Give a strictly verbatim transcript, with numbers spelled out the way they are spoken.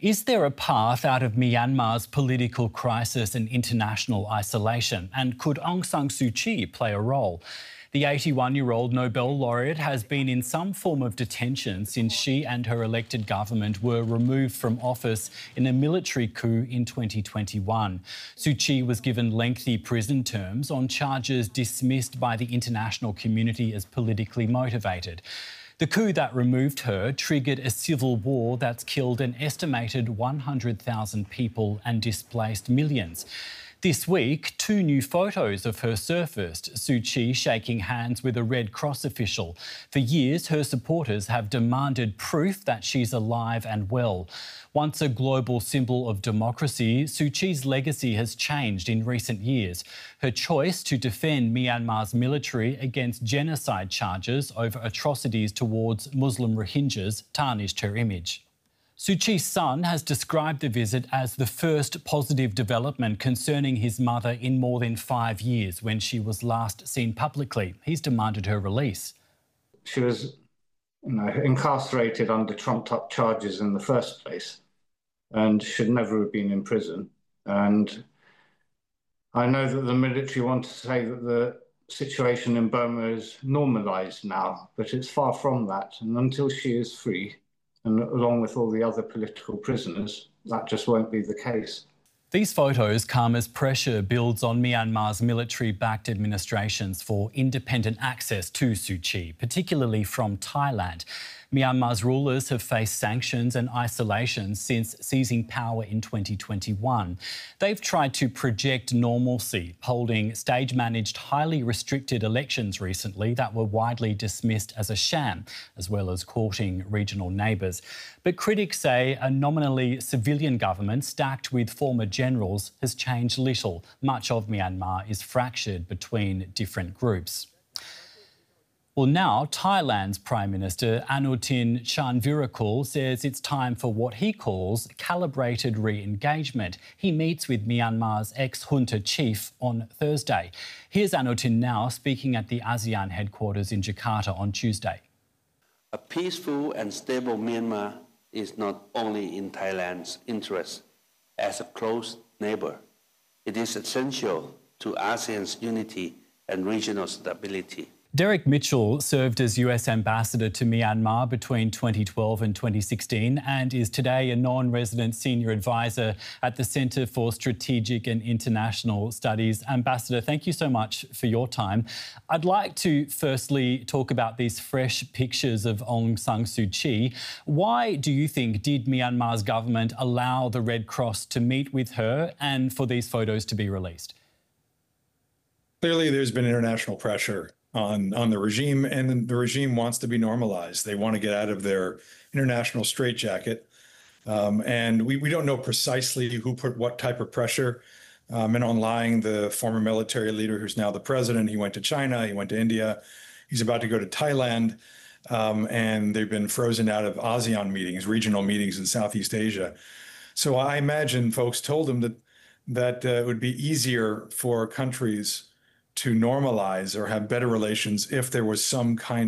Is there a path out of Myanmar's political crisis and international isolation? And could Aung San Suu Kyi play a role? The eighty-one-year-old Nobel laureate has been in some form of detention since she and her elected government were removed from office in a military coup in twenty twenty-one. Suu Kyi was given lengthy prison terms on charges dismissed by the international community as politically motivated. The coup that removed her triggered a civil war that's killed an estimated one hundred thousand people and displaced millions. This week, two new photos of her surfaced, Suu Kyi shaking hands with a Red Cross official. For years, her supporters have demanded proof that she's alive and well. Once a global symbol of democracy, Suu Kyi's legacy has changed in recent years. Her choice to defend Myanmar's military against genocide charges over atrocities towards Muslim Rohingyas tarnished her image. Suu Kyi's son has described the visit as the first positive development concerning his mother in more than five years when she was last seen publicly. He's demanded her release. She was you know, incarcerated under trumped-up charges in the first place and should never have been in prison. And I know that the military want to say that the situation in Burma is normalised now, but it's far from that. And until she is free, and along with all the other political prisoners, that just won't be the case. These photos come as pressure builds on Myanmar's military-backed administrations for independent access to Suu Kyi, particularly from Thailand. Myanmar's rulers have faced sanctions and isolation since seizing power in twenty twenty-one. They've tried to project normalcy, holding stage-managed, highly restricted elections recently that were widely dismissed as a sham, as well as courting regional neighbours. But critics say a nominally civilian government stacked with former generals has changed little. Much of Myanmar is fractured between different groups. Well, now Thailand's Prime Minister Anutin Charnvirakul says it's time for what he calls calibrated re-engagement. He meets with Myanmar's ex-junta chief on Thursday. Here's Anutin now speaking at the ASEAN headquarters in Jakarta on Tuesday. A peaceful and stable Myanmar is not only in Thailand's interest as a close neighbour. It is essential to ASEAN's unity and regional stability. Derek Mitchell served as U S Ambassador to Myanmar between twenty twelve and twenty sixteen and is today a non-resident senior advisor at the Centre for Strategic and International Studies. Ambassador, thank you so much for your time. I'd like to firstly talk about these fresh pictures of Aung San Suu Kyi. Why do you think did Myanmar's government allow the Red Cross to meet with her and for these photos to be released? Clearly, there's been international pressure on, on the regime, and the regime wants to be normalized. They want to get out of their international straitjacket. Um, and we, we don't know precisely who put what type of pressure. Um, Min Lying, the former military leader who's now the president, he went to China, he went to India. He's about to go to Thailand. Um, and they've been frozen out of ASEAN meetings, regional meetings in Southeast Asia. So I imagine folks told him that, that uh, it would be easier for countries to normalize or have better relations if there was some kind